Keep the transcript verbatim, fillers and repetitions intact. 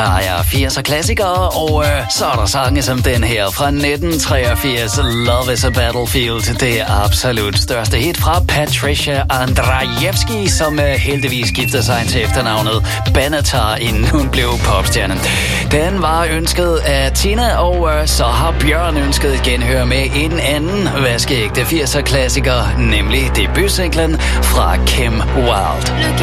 Ja, firserne klassikere, og øh, så er der sange som den her fra nitten treogfirs, Love is a Battlefield. Det er absolut største hit fra Patricia Andrzejewski, som øh, heldigvis skiftede sig til efternavnet Benatar, inden hun blev popstjerne. Den var ønsket af Tina, og øh, så har Bjørn ønsket et genhør med en anden vaskeægte firser klassiker, nemlig debutsinglen fra Kim Wilde.